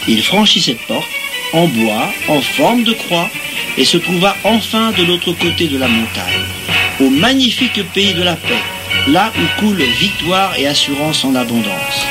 Il franchit cette porte, en bois, en forme de croix, et se trouva enfin de l'autre côté de la montagne, au magnifique pays de la paix, là où coulent victoire et assurance en abondance.